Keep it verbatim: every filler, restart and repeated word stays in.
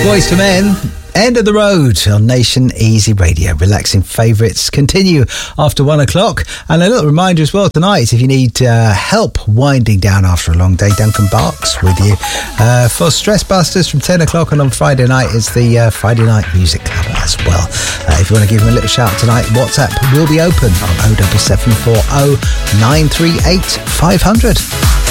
Boys to Men, End of the Road on Nation Easy Radio. Relaxing favourites continue after one o'clock. And a little reminder as well tonight, if you need uh, help winding down after a long day, Duncan Barks with you uh, for Stress Busters from ten o'clock, and on Friday night is the uh, Friday Night Music Club as well. Uh, if you want to give him a little shout tonight, WhatsApp will be open on oh seven seven four oh nine three eight five hundred.